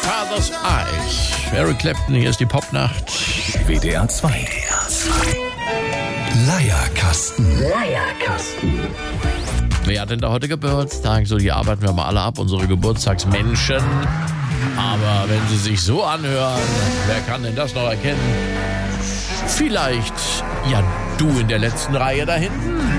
Father's Eyes. Eric Clapton, hier ist die Popnacht. WDR 2. Leierkasten. Wer hat denn da heute Geburtstag? So, die arbeiten wir mal alle ab, unsere Geburtstagsmenschen. Aber wenn sie sich so anhören, wer kann denn das noch erkennen? Vielleicht, ja, du in der letzten Reihe da hinten.